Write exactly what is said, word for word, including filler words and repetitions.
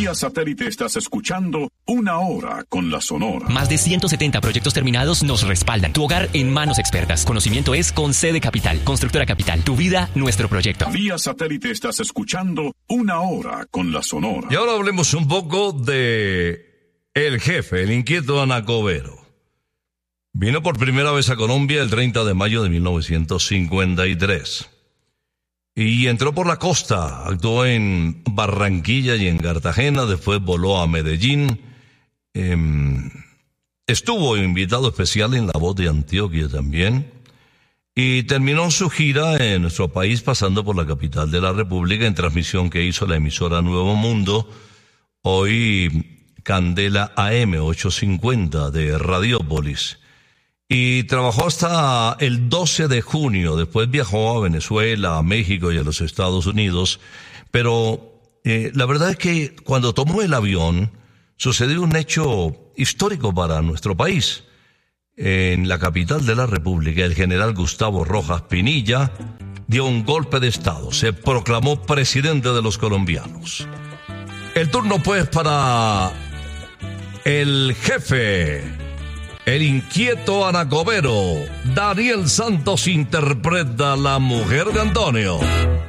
Vía satélite estás escuchando Una Hora con la Sonora. Más de ciento setenta proyectos terminados nos respaldan. Tu hogar en manos expertas. Conocimiento es con C de Capital. Constructora Capital. Tu vida, nuestro proyecto. Vía satélite estás escuchando Una Hora con la Sonora. Y ahora hablemos un poco de el jefe, el inquieto Anacobero. Vino por primera vez a Colombia el treinta de mayo de mil novecientos cincuenta y tres. Y entró por la costa, actuó en Barranquilla y en Cartagena, después voló a Medellín. Eh, estuvo invitado especial en La Voz de Antioquia también. Y terminó su gira en nuestro país pasando por la capital de la República en transmisión que hizo la emisora Nuevo Mundo, hoy Candela A M ochocientos cincuenta de Radiópolis. Y trabajó hasta el doce de junio, después viajó a Venezuela, a México y a los Estados Unidos, pero eh, la verdad es que cuando tomó el avión sucedió un hecho histórico para nuestro país. En la capital de la República, el general Gustavo Rojas Pinilla dio un golpe de estado, se proclamó presidente de los colombianos. El turno pues para el jefe, el inquieto Anacobero. Daniel Santos interpreta La Mujer de Antonio.